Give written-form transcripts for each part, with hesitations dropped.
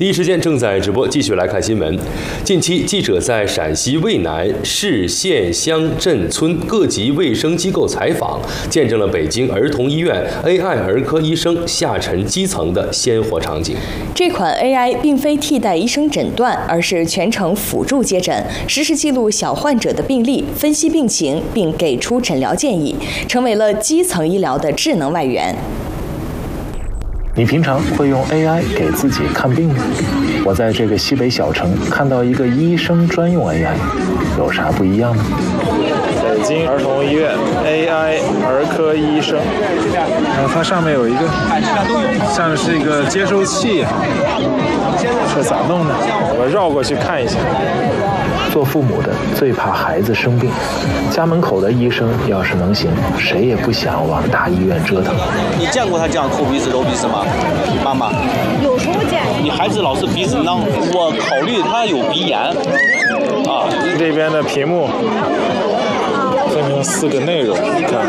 第一时间正在直播，继续来看新闻。近期，记者在陕西渭南市县乡镇村各级卫生机构采访，见证了北京儿童医院 AI 儿科医生下沉基层的鲜活场景。 这款 AI 并非替代医生诊断，而是全程辅助接诊，实时记录小患者的病历，分析病情，并给出诊疗建议，成为了基层医疗的智能外援。 你平常会用 AI 给自己看病吗？我在这个西北小城看到一个医生专用 AI， 有啥不一样呢？ 北京儿童医院 AI 儿科医生，然后它上面有一个像是一个接收器，这咋弄呢？我绕过去看一下。 做父母的最怕孩子生病，家门口的医生要是能行，谁也不想往大医院折腾。 你见过他这样抠鼻子揉鼻子吗？妈妈， 有时候见。 你孩子老是鼻子囔，我考虑他有鼻炎啊。 这边的屏幕分成4个内容，你看。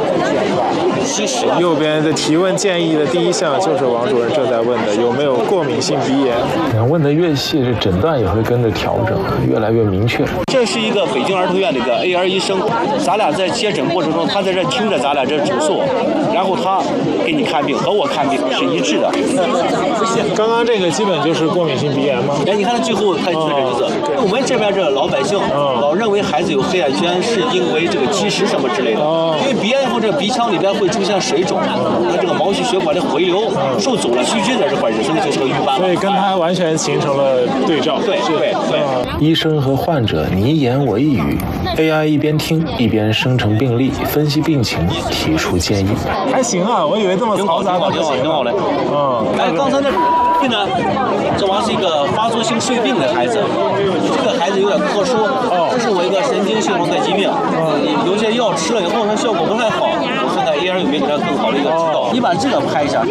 右边的提问建议的第一项就是王主任正在问的，有没有过敏性鼻炎？ 问得越细，这诊断也会跟着调整，越来越明确。 这是一个北京儿童医院的一个 AR 医生，咱俩在接诊过程中，他在这听着咱俩这主诉，然后他给你看病，和我看病是一致的。 刚刚这个基本就是过敏性鼻炎吗？ 哎，你看他最后他确诊就是，我们这边这老百姓老认为孩子有黑眼圈是因为这个积食什么之类的，因为鼻炎以后这个鼻腔里边会出现水肿，它这个毛细血管的回流受阻了，细菌在这块儿，所以就是个预斑。 所以跟它完全形成了对照。 对。 医生和患者你一言我一语 ，AI 一边听一边生成病历，分析病情，提出建议。 还行啊，我以为这么嘈杂的。 挺好嘞。哎，刚才那病呢，这玩意是一个发作性睡病的孩子，这个孩子有点特殊，这是我一个神经系统的疾病，有些药吃了以后它效果不太好，我看看 AR 有没有给他更好的一个指导。你把这个拍一下。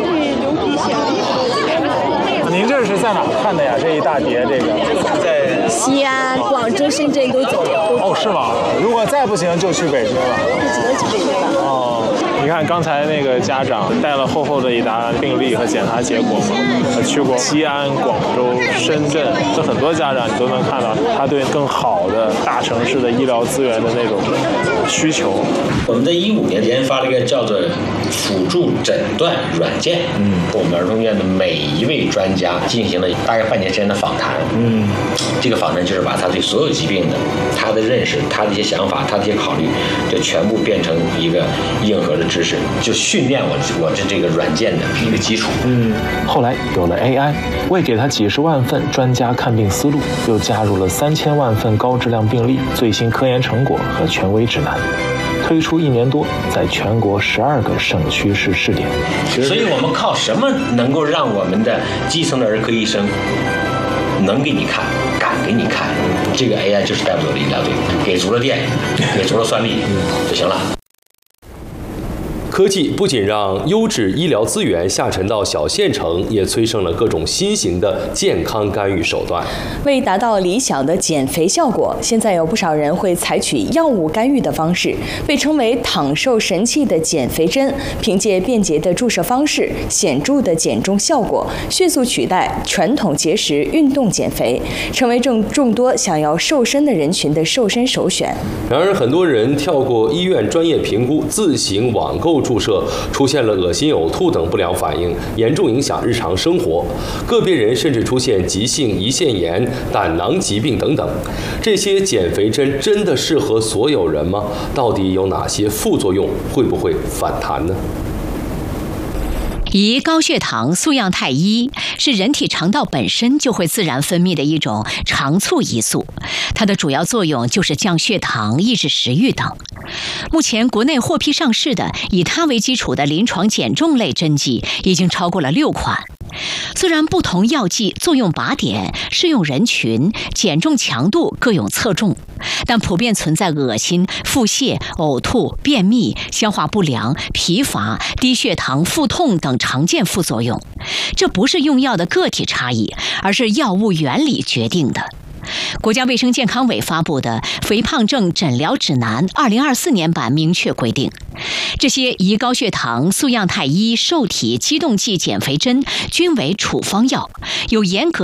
您这是在哪看的呀？这一大叠这个， 在西安、广州、深圳都走。 是吗？如果再不行就去北京了。 只能去北京了。 你看刚才那个家长带了厚厚的一沓病历和检查结果嘛，他去过西安、广州、深圳，这很多家长你都能看到他对更好的大城市的医疗资源的那种需求。 我们在2015年研发了一个叫做辅助诊断软件，我们儿童医院的每一位专家进行了大概半年时间的访谈，这个访谈就是把他对所有疾病的他的认识、他的一些想法、他的一些考虑，就全部变成一个硬核的知识，就训练我这个软件的一个基础。 后来有了 AI， 为给他几十万份专家看病思路，又加入了3000万份高质量病历、最新科研成果和权威指南。推出1年多，在全国12个省区市试点。 所以我们靠什么能够让我们的基层的儿科医生能给你看、敢给你看？这个 AI 就是带不走的一大堆，给足了电，给足了算力就行了。 科技不仅让优质医疗资源下沉到小县城，也催生了各种新型的健康干预手段。 为达到理想的减肥效果，现在有不少人会采取药物干预的方式，被称为躺瘦神器的减肥针，凭借便捷的注射方式、显著的减重效果，迅速取代传统节食运动减肥，成为众多想要瘦身的人群的瘦身首选。 然而，很多人跳过医院专业评估，自行网购注射，出现了恶心、呕吐等不良反应，严重影响日常生活。个别人甚至出现急性胰腺炎、胆囊疾病等等。这些减肥针真的适合所有人吗？到底有哪些副作用？会不会反弹呢？ 胰高血糖素样肽1是人体肠道本身就会自然分泌的一种肠促胰素，它的主要作用就是降血糖、抑制食欲等。目前国内获批上市的以它为基础的临床减重类针剂已经超过了6款。虽然不同药剂作用靶点、适用人群、减重强度各有侧重，但普遍存在恶心、腹泻、呕吐、便秘、消化不良、疲乏、低血糖、腹痛等常见副作用。这不是用药的个体差异，而是药物原理决定的。国家卫生健康委发布的《肥胖症诊疗指南》2024年版明确规定，这些胰高血糖素样肽1受体激动剂减肥针均为处方药，有严格